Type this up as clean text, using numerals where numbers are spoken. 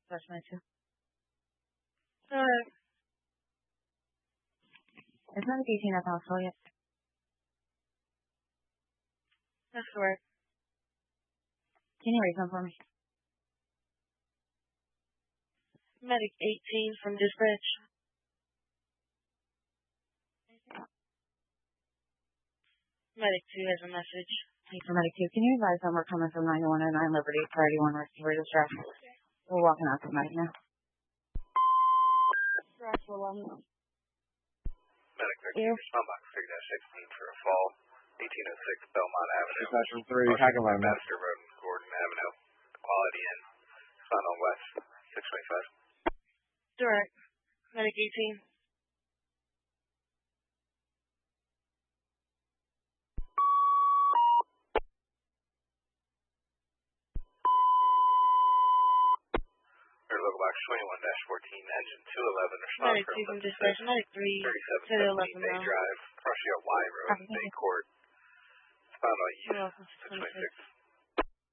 That's my two. Alright. It's not 18 at the hospital yet. That's correct. Can you raise them for me? Medic 18 from dispatch. Medic 2 has a message. Thanks for Medic 2. Can you advise them we're coming from 911 and 9 Liberty, priority 1 respiratory distress? We're walking out to Medic now. Distress 11. Medic 13, respond box 3-16 for a fall. 1806 Belmont Avenue. Dispatcher 3, Hackenline. Master Road and Gordon Avenue. Quality Inn. Sun on West. 625. Direct. Medic 18. Local box 21-14, engine 211, respond Medic 2 from dispatch. Medic 3 to the 11 Bay Drive, Prussia Y Road, Bay Court. Found on You're welcome. 626.